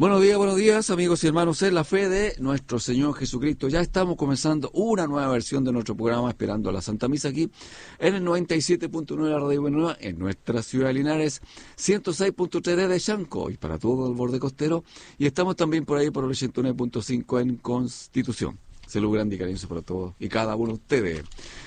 Buenos días, amigos y hermanos, en la fe de nuestro Señor Jesucristo. Ya estamos comenzando una nueva versión de nuestro programa, esperando a la Santa Misa aquí, en el 97.9 de la Radio Buena, en nuestra ciudad de Linares, 106.3 de Chanco, y para todo el borde costero, y estamos también por ahí por el 89.5 en Constitución. Saludos grande y cariñoso para todos y cada uno de ustedes.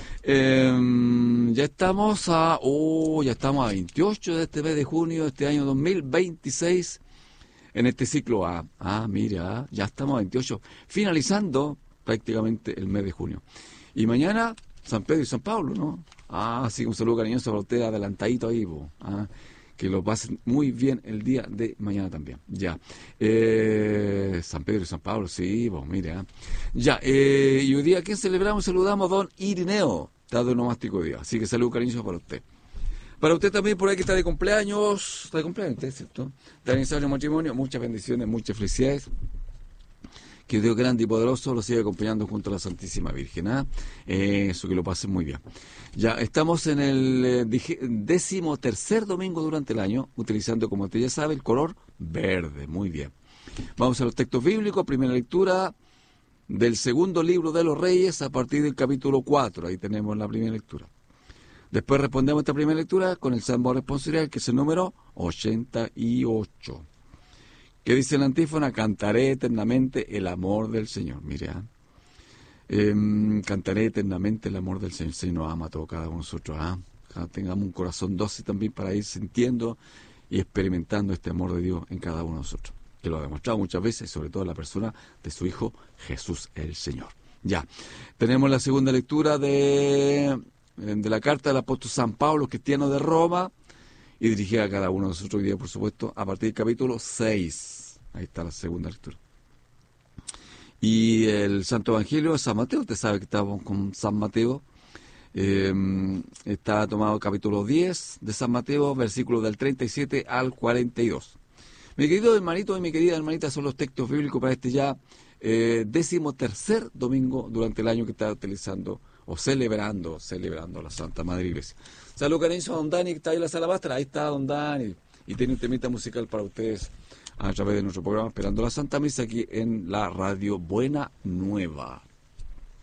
Ya estamos a 28 de este mes de junio de este año 2026. En este ciclo A. Mira, ya estamos a 28, finalizando prácticamente el mes de junio. Y mañana, San Pedro y San Pablo, ¿no? Sí, un saludo cariñoso para ustedes, adelantadito ahí, que lo pasen muy bien el día de mañana también. Ya. San Pedro y San Pablo, sí, mira. Ya, y hoy día, ¿a quién celebramos? Saludamos a don Irineo, está de onomástico día. Así que saludo cariñoso para usted. Para usted también por ahí que está de cumpleaños, usted, ¿cierto? De aniversario de matrimonio, muchas bendiciones, muchas felicidades. Que Dios grande y poderoso lo siga acompañando junto a la Santísima Virgen. Eso, que lo pasen muy bien. Ya, estamos en el 13º domingo durante el año, utilizando, como usted ya sabe, el color verde. Muy bien. Vamos a los textos bíblicos, primera lectura del segundo libro de los Reyes, a partir del capítulo 4. Ahí tenemos la primera lectura. Después respondemos a esta primera lectura con el Salmo responsorial, que es el número 88. ¿Qué dice la antífona? Cantaré eternamente el amor del Señor. Mire, cantaré eternamente el amor del Señor. El Señor nos ama a todos, cada uno de nosotros. Tengamos un corazón dócil también para ir sintiendo y experimentando este amor de Dios en cada uno de nosotros, que lo ha demostrado muchas veces, sobre todo en la persona de su Hijo Jesús el Señor. Ya, tenemos la segunda lectura de la carta del apóstol San Pablo, cristiano de Roma, y dirigida a cada uno de nosotros hoy día, por supuesto, a partir del capítulo 6. Ahí está la segunda lectura. Y el Santo Evangelio de San Mateo, usted sabe que estamos con San Mateo, está tomado el capítulo 10 de San Mateo, versículos del 37 al 42. Mi querido hermanito y mi querida hermanita, son los textos bíblicos para este ya 13º domingo durante el año que está utilizando o celebrando la Santa Madre Iglesia. Saludos cariñosos a don Dani, que está ahí en la sala bastra. Ahí está don Dani, y tiene un temita musical para ustedes a través de nuestro programa Esperando la Santa Misa aquí en la Radio Buena Nueva.